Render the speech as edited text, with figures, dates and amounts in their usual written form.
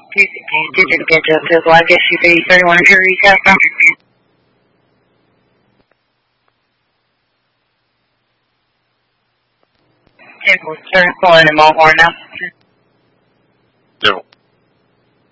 You did a good job, too. Well, I guess you do. 31 here, you got them. It was 31 in Mount Warren now.